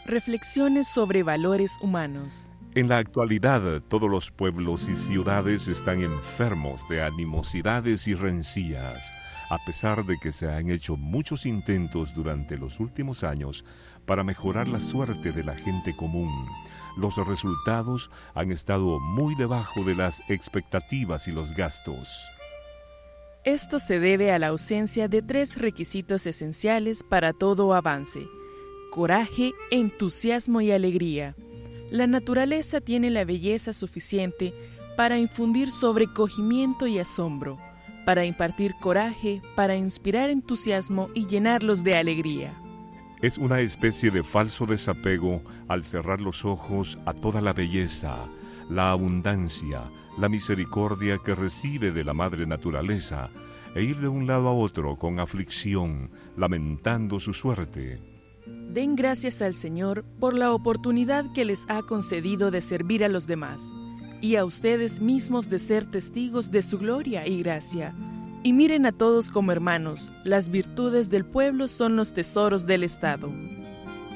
Reflexiones sobre valores humanos. En la actualidad, todos los pueblos y ciudades están enfermos de animosidades y rencillas, a pesar de que se han hecho muchos intentos durante los últimos años para mejorar la suerte de la gente común. Los resultados han estado muy debajo de las expectativas y los gastos. Esto se debe a la ausencia de 3 requisitos esenciales para todo avance: coraje, entusiasmo y alegría. La naturaleza tiene la belleza suficiente para infundir sobrecogimiento y asombro, para impartir coraje, para inspirar entusiasmo y llenarlos de alegría. Es una especie de falso desapego al cerrar los ojos a toda la belleza, la abundancia, la misericordia que recibe de la madre naturaleza, e ir de un lado a otro con aflicción, lamentando su suerte. Den gracias al Señor por la oportunidad que les ha concedido de servir a los demás, y a ustedes mismos de ser testigos de su gloria y gracia. Y miren a todos como hermanos, las virtudes del pueblo son los tesoros del Estado.